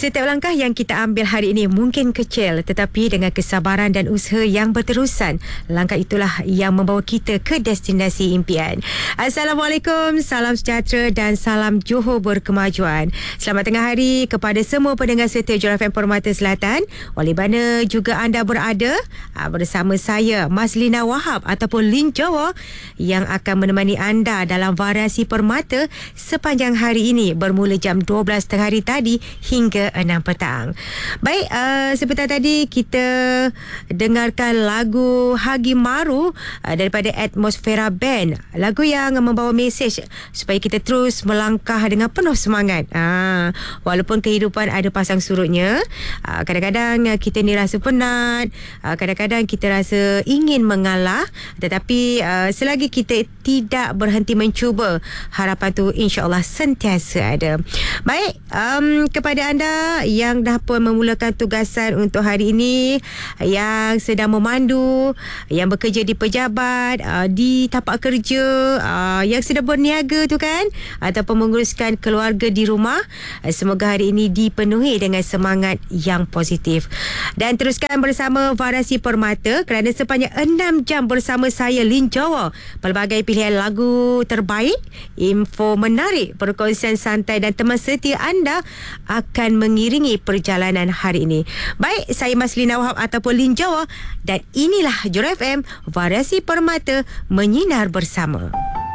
Setiap langkah yang kita ambil hari ini mungkin kecil, tetapi dengan kesabaran dan usaha yang berterusan, langkah itulah yang membawa kita ke destinasi impian. Assalamualaikum, salam sejahtera dan salam Johor berkemajuan. Selamat tengah hari kepada semua pendengar setia Johor FM Permata Selatan. Oleh mana juga anda berada bersama saya, Maslina Wahab ataupun Lin Jawa, yang akan menemani anda dalam variasi permata sepanjang hari ini bermula jam 12 tengah hari tadi hingga 6 petang. Baik, sebentar tadi kita dengarkan lagu Hagi Maru daripada Atmosfera Band. Lagu yang membawa mesej supaya kita terus melangkah dengan penuh semangat. Walaupun kehidupan ada pasang surutnya, kadang-kadang kita ni rasa penat, kadang-kadang kita rasa ingin mengalah, tetapi selagi kita tidak berhenti mencuba, harapan tu insya-Allah sentiasa ada. Baik, kepada anda yang dah pun memulakan tugasan untuk hari ini, yang sedang memandu, yang bekerja di pejabat, di tapak kerja, yang sedang berniaga tu kan, ataupun menguruskan keluarga di rumah, semoga hari ini dipenuhi dengan semangat yang positif. Dan teruskan bersama Variasi Permata kerana sepanjang 6 jam bersama saya, Lin Jawa, pelbagai pilihan lagu terbaik, info menarik, perkongsian santai dan teman setia anda akan mengiringi perjalanan hari ini. Baik, saya Maslina Wahab ataupun Lin Jawa, dan inilah Johor FM, Variasi Permata menyinar bersama.